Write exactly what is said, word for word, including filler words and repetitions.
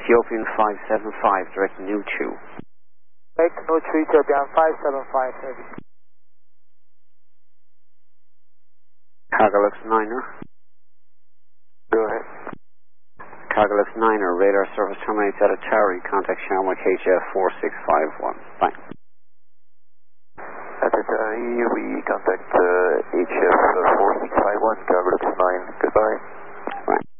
Ethiopian five seven five, direct new two. Direct new two, Ethiopian five seven five, service. Cargolux Niner. Go ahead. Cargolux Niner, radar service terminates at Atari, contact Shamrock H F four six five one. Thanks. At Atari, we contact uh, H F four six five one, Cargolux nine. Goodbye.